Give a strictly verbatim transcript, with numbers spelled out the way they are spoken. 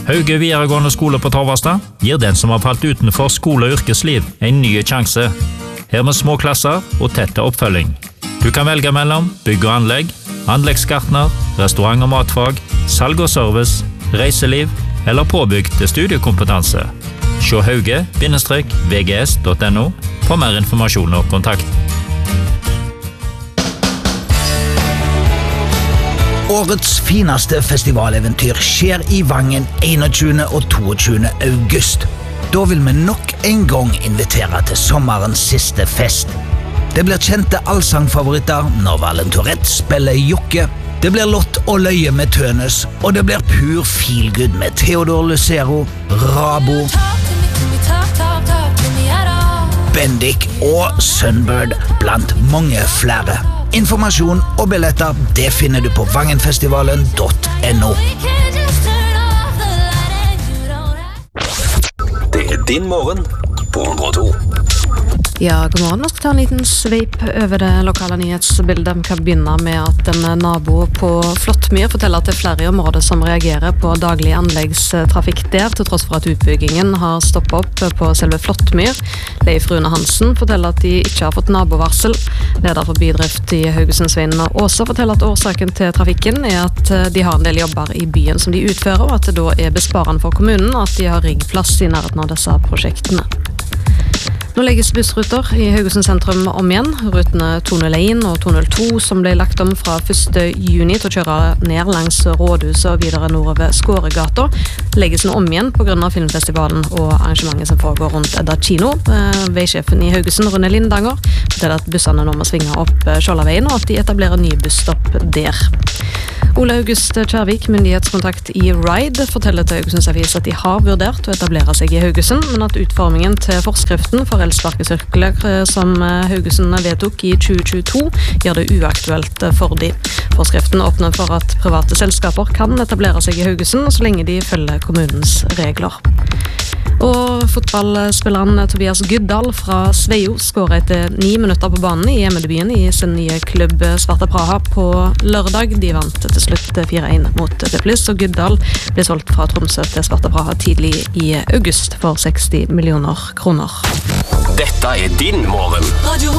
Hauge videregående skole på Torvastad gir den som har falt utenfor skole- og yrkesliv en ny sjanse. Her med små klasser og tette oppfølging. Du kan velge mellom bygg og anlegg, anleggsgartner, restaurant og matfag, salg og service, reiseliv eller påbygg til studiekompetanse. Se hauge v g s punktum n o for mer informasjon og kontakt. Årets fineste festivaleventyr skjer i Vangen einogtjuende og toogtjuende august. Da vil vi nok en gang invitere til sommerens siste fest. Det blir kjente allsangfavoritter når Valen Tourette spiller Jokke. Det blir Lott og Løye med Tønes, og det blir pur feelgood med Theodor Lucero, Rabo, Bendik og Sunbird, blant mange flere. Informasjon og billetter, det finner du på vangenfestivalen punktum no. Det er din morgen på hundre og to. Ja, god morgen. Vi skal ta en liten sveip over det lokale nyhetsbildet. Vi kan begynne med at en nabo på Flåttmyr forteller til flere i området som reagerer på daglig anleggstrafikk der, til tross for at utbyggingen har stoppet opp på selve Flåttmyr. Leif Rune Hansen forteller at de ikke har fått nabovarsel. Leder for bydrift i Haugesund, Svein Åse, forteller at årsaken til trafikken er at de har en del jobber i byen som de utfører, og at det da er besparende for kommunen at de har riggplass i nærheten av disse prosjektene. Nå legges bussruter i Haugesund sentrum om igjen. Rutene to null en og to null to, som ble lagt om fra første juni til å kjøre ned langs Rådhuset og videre nordover Skåregata, legges nå om igjen på grunn av filmfestivalen og arrangementet som foregår rundt Edda kino. Veisjefen i Haugesund, Rune Lindanger, forteller at bussene nå må svinge opp Skjoldaveien, og at de etablerer ny busstopp der. Ole August Kjærvik, myndighetskontakt i Ride, forteller til Haugesunds Avis at de har vurdert å etablere seg i Haugesund, men at utformingen til forskriften for elsparkesykler som Haugesund vedtok i tjue tjueto gjør det uaktuelt for de. Forskriften åpner for at private selskaper kan etablere seg i Haugesund så lenge de følger kommunens regler. Og fotballspilleren Tobias Guddal fra Sveio skårer etter ni minutter på banen i hjemmedebuten i sin nye klubb Sparta Praha på lørdag. De vant til slutt fire en mot Deplis, og Guddal ble solgt fra Tromsø til Sparta Praha tidlig i august for seksti millioner kroner. Dette er din morgen.